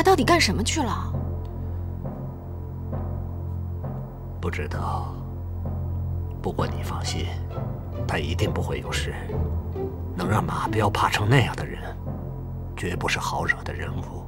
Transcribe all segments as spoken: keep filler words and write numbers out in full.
到底干什么去了？ 不知道。不过你放心，他一定不会有事。能让马彪怕成那样的人，绝不是好惹的人物。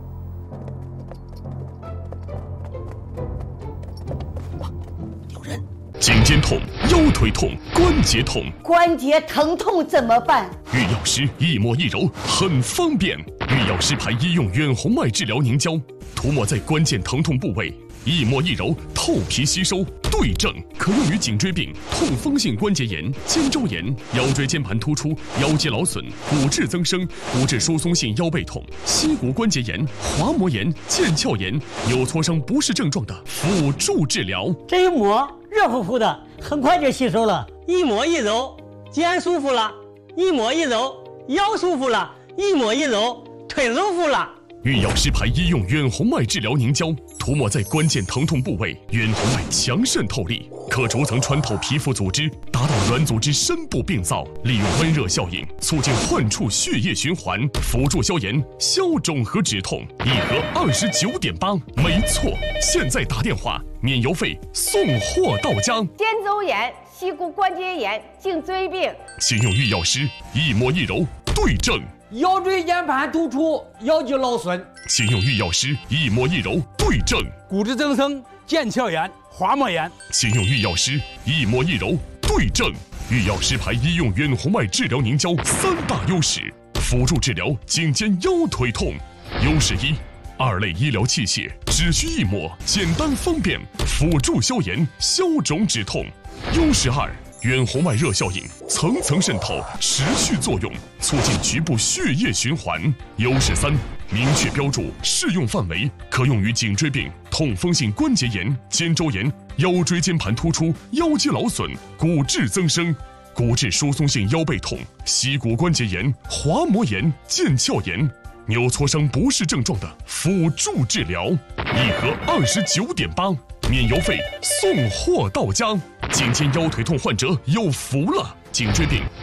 有人。 颈肩痛、腰腿痛、关节痛， 关节疼痛怎么办？ 玉药师一抹一揉，很方便。玉药师牌医用远红外治疗凝胶，涂抹在关键疼痛部位，一抹一揉，透皮吸收，对症，可用于颈椎病、痛风性关节炎、肩周炎、腰椎间盘突出、腰肌劳损、骨质增生、骨质疏松性腰背痛、膝骨关节炎、滑膜炎、腱鞘炎、扭挫伤不适症状的辅助治疗。 这一抹热乎乎的，很快就吸收了。一抹一揉，肩舒服了；一抹一揉，腰舒服了；一抹一揉，腿舒服了。 玉药师牌医用远红外治疗凝胶，涂抹在关键疼痛部位，远红外强渗透力，可逐层穿透皮肤组织，达到软组织深部病灶，利用温热效应促进患处血液循环，辅助消炎、消肿和止痛，一盒二十九点八，没错，现在打电话免邮费，送货到家。 肩周炎、膝骨关节炎、颈椎病， 请用玉药师一抹一揉，对症。 腰椎间盘突出、腰肌劳损， 请用玉药师一抹一揉，对症； 骨质增生、腱鞘炎、滑膜炎， 请用玉药师一抹一揉，对症。玉药师牌医用远红外治疗凝胶三大优势，辅助治疗颈肩腰腿痛。优势一，二类医疗器械只需一抹，简单方便，辅助消炎、消肿止痛。优势二，远红外热效应层层渗透，持续作用，促进局部血液循环。优势三，明确标注适用范围，可用于颈椎病、痛风性关节炎、肩周炎、腰椎间盘突出、腰肌劳损、骨质增生、骨质疏松性腰背痛、膝骨关节炎、滑膜炎、腱鞘炎、扭挫伤不适症状的辅助治疗，一盒二十九点八，免邮费，送货到家。颈肩腰腿痛患者有福了，颈椎病、